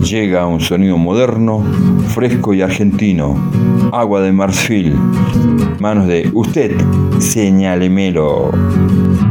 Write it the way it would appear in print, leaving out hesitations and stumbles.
Llega un sonido moderno, fresco y argentino. Agua de Marfil. Manos de usted, señálemelo.